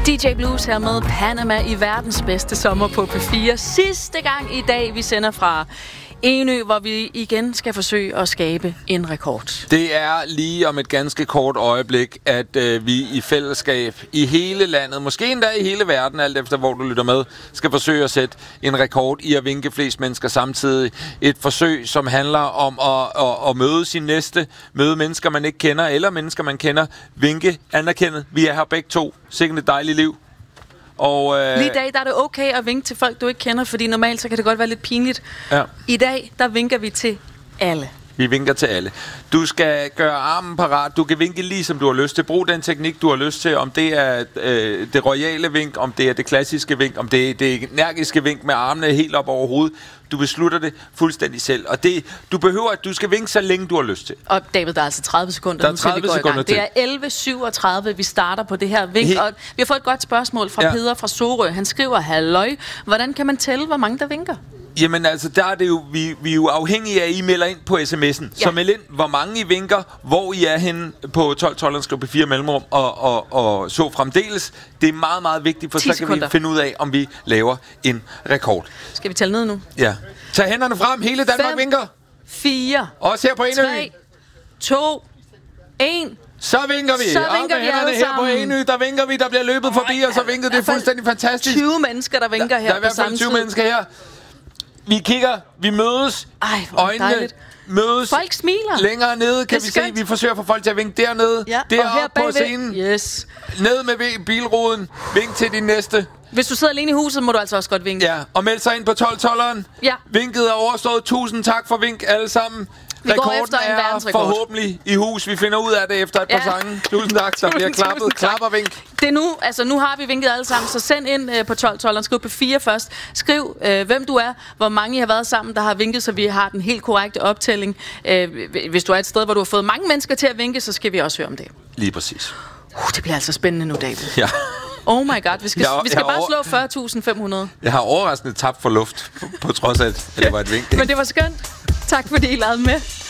DJ Blues her med Panama i verdens bedste sommer på P4. Sidste gang i dag, vi sender fra Enø, hvor vi igen skal forsøge at skabe en rekord. Det er lige om et ganske kort øjeblik, at vi i fællesskab i hele landet, måske endda i hele verden, alt efter hvor du lytter med, skal forsøge at sætte en rekord i at vinke flest mennesker samtidig. Et forsøg, som handler om at møde sin næste, møde mennesker, man ikke kender, eller mennesker, man kender. Vinke, anerkendet. Vi er her begge to. Sikkert et dejligt liv. Og, lige i dag, der er det okay at vinke til folk, du ikke kender, fordi normalt så kan det godt være lidt pinligt. Ja. I dag, der vinker vi til alle. Vi vinker til alle. Du skal gøre armen parat. Du kan vinke lige som du har lyst til. Brug den teknik, du har lyst til. Om det er det royale vink, om det er det klassiske vink, om det er det energiske vink med armene helt op over hovedet. Du beslutter det fuldstændig selv. Og du behøver, at du skal vinke så længe du har lyst til. Og David, der er altså 30 sekunder. Der er 30 sekunder til. Det er 11.37, vi starter på det her vink. Og vi har fået et godt spørgsmål fra Peder fra Sorø. Han skriver, halløj, hvordan kan man tælle, hvor mange der vinker? Jamen altså, der er det jo, vi er jo afhængige af, at I melder ind på sms'en. Ja. Så meld ind, hvor mange I vinker, hvor I er henne på 12 skriv P4 mellemrum, og så fremdeles. Det er meget, meget vigtigt, for så kan vi finde ud af, om vi laver en rekord. Skal vi tælle ned nu? Ja. Tag hænderne frem, hele Danmark 5, vinker. 4, også her på Enø. 3, 2, 1... Så vinker vi. Så vinker vi hænderne her på Enø, der vinker vi, der bliver løbet forbi, og så vinkede det fuldstændig fantastisk. 20 mennesker, der vinker her på samme tid. Der er i hvert fald 20 mennesker her. Vi kigger, vi mødes, øjnene dejligt. Mødes. Folk smiler. Længere nede kan vi se, vi forsøger at få folk til at vinke dernede. Ja, deroppe på scenen. Yes. Ned med bilruden. Vink til din næste. Hvis du sidder alene i huset, må du altså også godt vinke. Ja, og meld sig ind på 12-12'eren. Ja. Vinket er overstået. Tusind tak for vink alle sammen. Vi går efter en verdensrekord. Forhåbentlig i hus. Vi finder ud af det efter et par sange. Tusind tak. Der bliver klappet. Klap og vink. Det er nu. Altså, nu har vi vinket alle sammen. Så send ind på 12-12'eren. Skriv på 4 først. Skriv, hvem du er. Hvor mange I har været sammen, der har vinket, så vi har den helt korrekte optælling. Hvis du er et sted, hvor du har fået mange mennesker til at vinke, så skal vi også høre om det. Lige præcis. Det bliver altså spændende nu, David. Ja. Oh my god, vi skal bare slå 40.500. Jeg har overraskende tabt for luft, på trods af, at det var et vink. Men det var skønt. Tak fordi I lavede med.